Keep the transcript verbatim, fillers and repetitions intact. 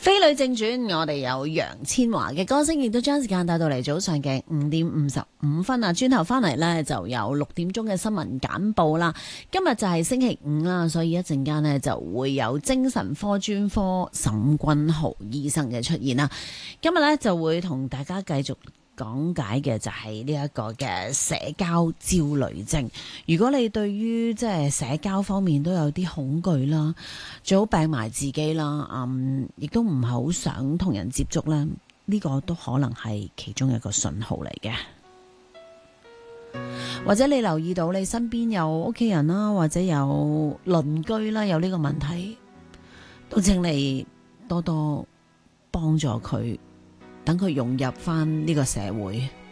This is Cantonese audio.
飛女正傳，我哋有楊千嬅嘅歌聲，亦都將時間帶到嚟早上嘅五點五十五分啊！轉頭翻嚟呢，就有六點鐘嘅新聞簡報啦。今日就係星期五啦，所以一陣間呢就會有精神科專科沈君豪醫生嘅出現啦。今日呢就會同大家繼續講解嘅就係呢一個嘅社交焦慮症。如果你對於即係社交方面都有啲恐懼啦，最好病埋自己啦，嗯，亦都唔係好想同人接觸啦，呢個都可能係其中一個信號嚟嘅。或者你留意到你身邊有屋企人啦，或者有鄰居啦，有呢個問題，都請你多多幫助佢，等佢融入返呢個社會。